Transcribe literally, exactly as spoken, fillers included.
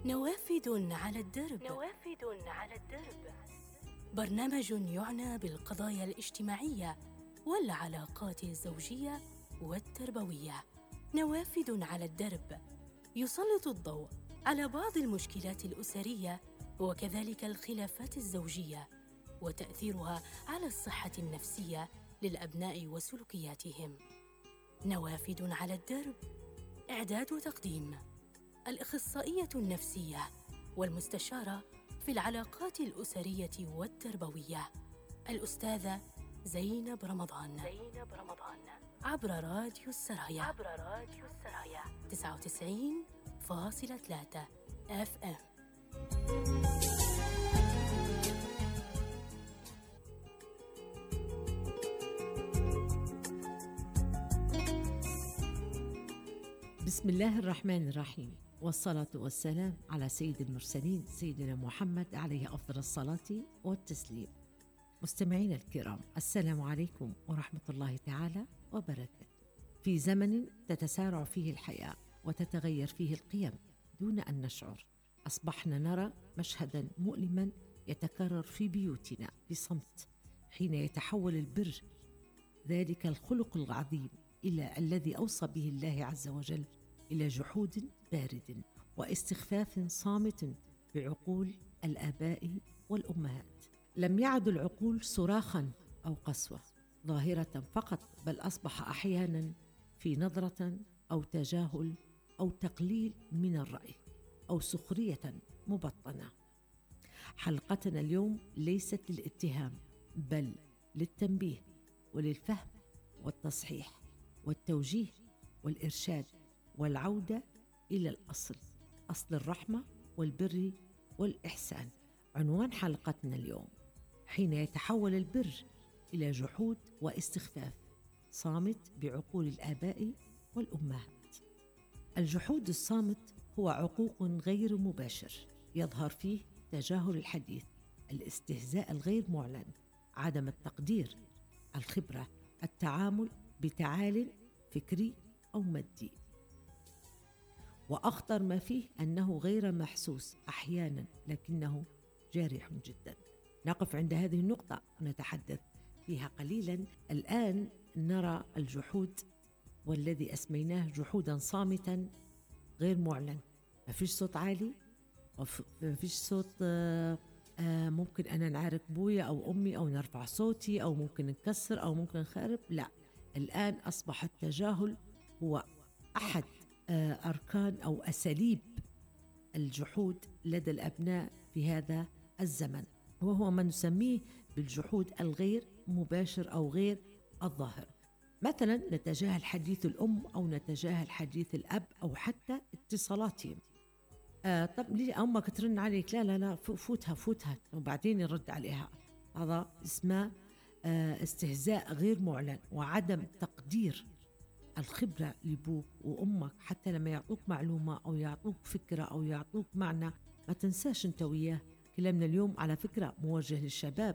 نوافذ على الدرب. نوافذ على الدرب. برنامج يعنى بالقضايا الاجتماعية والعلاقات الزوجية والتربوية. نوافذ على الدرب يسلط الضوء على بعض المشكلات الأسرية وكذلك الخلافات الزوجية وتأثيرها على الصحة النفسية للأبناء وسلوكياتهم. نوافذ على الدرب، إعداد وتقديم الأخصائية النفسية والمستشارة في العلاقات الأسرية والتربوية الأستاذة زينب رمضان. زينب رمضان عبر راديو السرايا عبر راديو السرايا تسعة وتسعين فاصلة ثلاثة اف ام. بسم الله الرحمن الرحيم، والصلاة والسلام على سيد المرسلين سيدنا محمد عليه أفضل الصلاة والتسليم. مستمعين الكرام، السلام عليكم ورحمة الله تعالى وبركاته. في زمن تتسارع فيه الحياة وتتغير فيه القيم دون أن نشعر، أصبحنا نرى مشهدا مؤلما يتكرر في بيوتنا بصمت، حين يتحول البر، ذلك الخلق العظيم، إلى الذي أوصى به الله عز وجل، إلى جحود بارد واستخفاف صامت بعقول الآباء والأمهات. لم يعد العقول صراخا أو قسوة ظاهرة فقط، بل أصبح أحيانا في نظرة أو تجاهل أو تقليل من الرأي أو سخرية مبطنة. حلقتنا اليوم ليست للاتهام، بل للتنبيه وللفهم والتصحيح والتوجيه والإرشاد والعودة إلى الأصل، أصل الرحمة والبر والإحسان. عنوان حلقتنا اليوم: حين يتحول البر إلى جحود واستخفاف صامت بعقول الآباء والأمهات. الجحود الصامت هو عقوق غير مباشر يظهر فيه تجاهل الحديث، الاستهزاء الغير معلن، عدم التقدير، الخبرة، التعامل بتعال فكري أو مادي. وأخطر ما فيه أنه غير محسوس أحيانا، لكنه جارح جدا. نقف عند هذه النقطة ونتحدث فيها قليلا. الآن نرى الجحود والذي أسميناه جحودا صامتا غير معلن، ما فيش صوت عالي، ما فيش صوت آه آه ممكن أنا نعارك بويا أو أمي أو نرفع صوتي أو ممكن نكسر أو ممكن نخرب. لا، الآن أصبح التجاهل هو أحد آه أركان أو أساليب الجحود لدى الأبناء في هذا الزمن، وهو ما نسميه بالجحود الغير مباشر أو غير الظاهر. مثلا نتجاهل حديث الأم أو نتجاهل حديث الأب أو حتى اتصالاتهم. آه طب ليه أمك ترن عليك؟ لا لا لا فوتها فوتها وبعدين يرد عليها. هذا اسمه آه استهزاء غير معلن وعدم تقدير الخبرة لأبوك وأمك. حتى لما يعطوك معلومة أو يعطوك فكرة أو يعطوك معنى، ما تنساش أنت وياه. كلامنا اليوم على فكرة موجه للشباب،